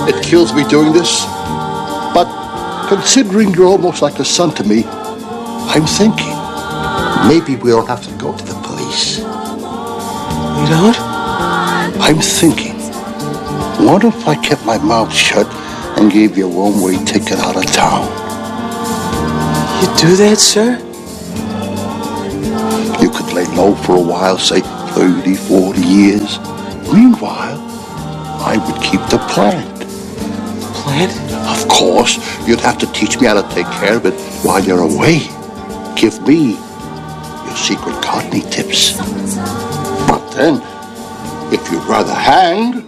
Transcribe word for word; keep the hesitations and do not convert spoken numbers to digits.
It kills me doing this, but considering you're almost like a son to me, I'm thinking maybe we don't have to go to the police. We don't? I'm thinking, what if I kept my mouth shut and gave you a one-way ticket out of town? You do that, sir? You could lay low for a while, say thirty, forty years. Meanwhile, I would keep the plant. Plant? Of course, you'd have to teach me how to take care of it while you're away. Give me your secret gardening tips. But then, if you'd rather hang,